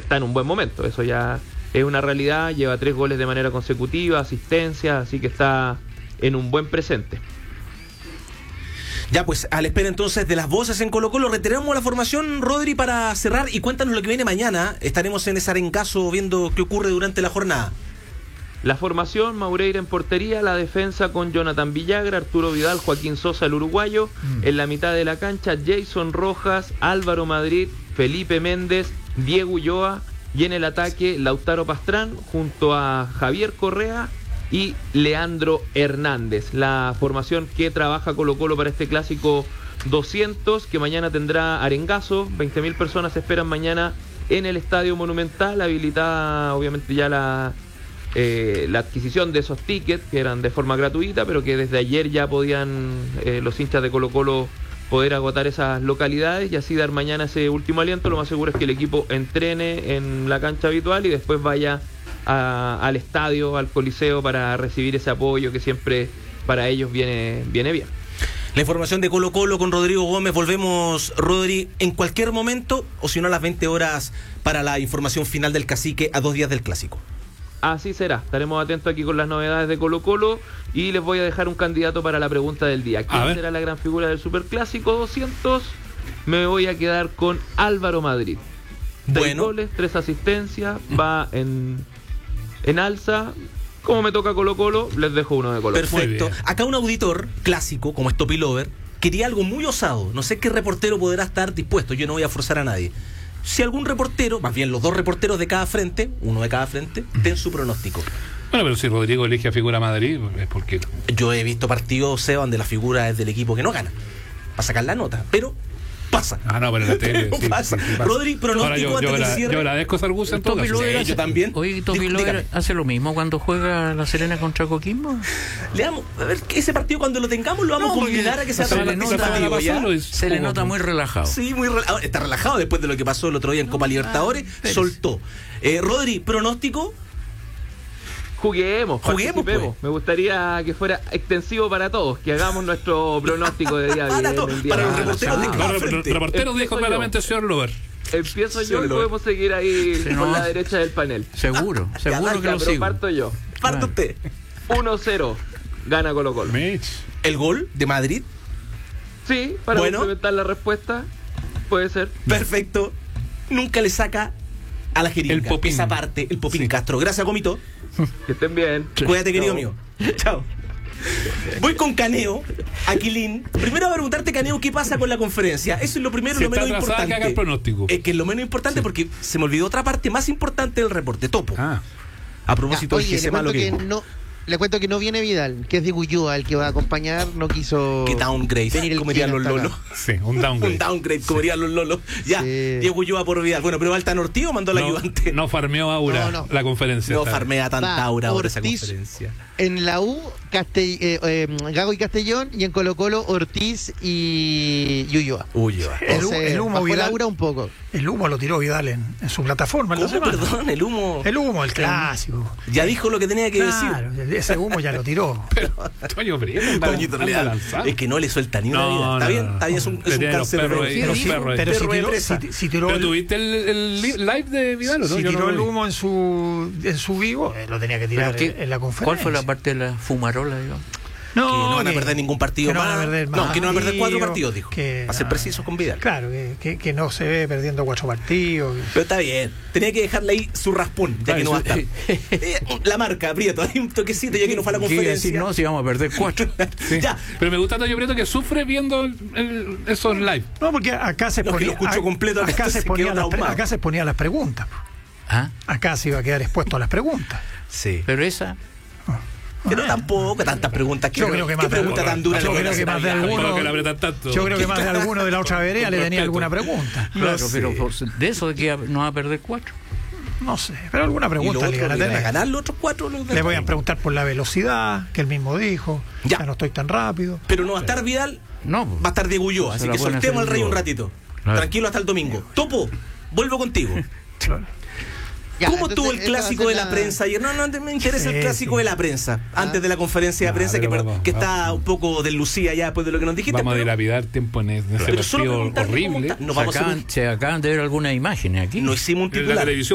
está en un buen momento, eso ya es una realidad, lleva 3 goles de manera consecutiva, asistencia, así que está en un buen presente. Ya, pues, a la espera entonces de las voces en Colo-Colo, retiramos la formación, Rodri, para cerrar, y cuéntanos lo que viene mañana. Estaremos en ese Arengazo viendo qué ocurre durante la jornada. La formación: Maureira en portería, la defensa con Jonathan Villagra, Arturo Vidal, Joaquín Sosa, el uruguayo, en la mitad de la cancha Jason Rojas, Álvaro Madrid, Felipe Méndez, Diego Ulloa, y en el ataque Lautaro Pastrán junto a Javier Correa y Leandro Hernández. La formación que trabaja Colo-Colo para este clásico 200, que mañana tendrá Arengazo. 20.000 personas se esperan mañana en el Estadio Monumental, habilitada obviamente ya la adquisición de esos tickets, que eran de forma gratuita, pero que desde ayer ya podían los hinchas de Colo-Colo poder agotar esas localidades y así dar mañana ese último aliento. Lo más seguro es que el equipo entrene en la cancha habitual y después vaya al estadio, al Coliseo, para recibir ese apoyo que siempre para ellos viene bien. La información de Colo-Colo con Rodrigo Gómez. Volvemos, Rodri, en cualquier momento, o si no a las 20 horas para la información final del Cacique a 2 días del Clásico. Así será, estaremos atentos aquí con las novedades de Colo-Colo y les voy a dejar un candidato para la pregunta del día. ¿Quién será la gran figura del Superclásico 200? Me voy a quedar con Álvaro Madrid. 3 goles, 3 asistencias, va en alza. Como me toca Colo-Colo, les dejo uno de Colo-Colo. Perfecto. Acá un auditor clásico, como es Topi Lover, quería algo muy osado. No sé qué reportero podrá estar dispuesto, yo no voy a forzar a nadie. Si algún reportero, más bien los 2 reporteros de cada frente, uno de cada frente, den su pronóstico. Bueno, pero si Rodrigo elige a figura Madrid, es porque... Yo he visto partidos, Seba, donde la figura es del equipo que no gana, para sacar la nota, pero pasa. No, pero en la tele no sí, pasa. Sí, Rodri, pronóstico antes del cierre. Yo agradezco esa argucia en todo caso. Yo también. Oye, Topi Lover hace lo mismo cuando juega la Serena contra Coquimbo. Le damos, a ver, ese partido cuando lo tengamos lo vamos a combinar a que sea participativo. Se le nota muy relajado. Sí, muy relajado. Está relajado después de lo que pasó el otro día en Copa Libertadores. Soltó. Rodri, pronóstico. Juguemos, pues. Me gustaría que fuera extensivo para todos, que hagamos nuestro pronóstico de día para los reporteros de cada frente. Los reporteros dijo claramente el señor Lover. Empiezo yo y podemos seguir ahí por la derecha del panel. Seguro que lo sigo. Parto yo. Parto usted. 1-0, gana Colo-Colo. ¿El gol de Madrid? Sí, para complementar la respuesta, puede ser. Perfecto. Nunca le saca a la jeringa. El popín. Esa parte, el popín Castro. Gracias, Gomito. Que estén bien. Cuídate, querido mío. Chao. Voy con Caneo, Aquilín. Primero a preguntarte, Caneo, ¿qué pasa con la conferencia? Eso es lo primero, lo menos importante. Que haga el pronóstico. Es que es lo menos importante porque se me olvidó otra parte más importante del reporte. Topo. A propósito del GC malo que... Le cuento que no viene Vidal, que es de Guyúa, el que va a acompañar, no quiso... Que downgrade, como dirían los lolos. Sí, un downgrade. Un downgrade, como dirían los lolos. Ya, Diego Guyúa por Vidal. Bueno, pero Altan Ortiz mandó al ayudante. No farmeó Aura la conferencia. No farmea tanta Aura ahora esa conferencia. En la U, Gago y Castellón, y en Colo-Colo, Ortiz y Ulloa. El humo Vidal, Laura un poco. El humo lo tiró Vidal en su plataforma. Perdón, el humo. El humo, el clásico. Ya dijo lo que tenía que decir. Ese humo ya lo tiró. Toño Prieto, es que no le suelta ni una vida. Está bien, es un cáncer. Pero tuviste el live de Vidal, ¿no? Si tiró el humo en su vivo, lo tenía que tirar en la conferencia. ¿Cuál fue la parte de la fumarola, digamos? Que no van a perder ningún partido más. Que no van a perder 4 partidos, dijo. Para ser precisos con Vidal. Claro, que no se ve perdiendo 4 partidos. Pero está bien. Tenía que dejarle ahí su raspón, ya que no va a estar. La marca, Prieto, hay un toquecito ya que no fue a la conferencia. No, si vamos a perder 4. Ya. Pero me gusta Toño Prieto que sufre viendo esos live. No, porque acá se ponía... escucho completo, acá se exponía las preguntas. Acá se iba a quedar expuesto a las preguntas. Sí. Pero esa... Pero tampoco tantas preguntas. ¿Qué pregunta tan dura? Yo creo que más de alguno de la otra vereda le tenía alguna pregunta. Claro, pero de eso de que no va a perder 4. No sé, pero alguna pregunta le van a tener. ¿A ganar los otros 4? Le voy a preguntar por la velocidad, que él mismo dijo. Ya no estoy tan rápido. Pero no va a estar Vidal, va a estar Diego Ulloa. Así que soltemos al rey un ratito. Tranquilo hasta el domingo. Topo, vuelvo contigo. ¿Cómo estuvo el clásico de la prensa ayer? No me interesa el clásico de la prensa. Antes de la conferencia de prensa, que está un poco deslucida ya después de lo que nos dijiste. Vamos a dilapidar tiempo en ese partido horrible. Se acaban de ver algunas imágenes aquí. No hicimos un titular.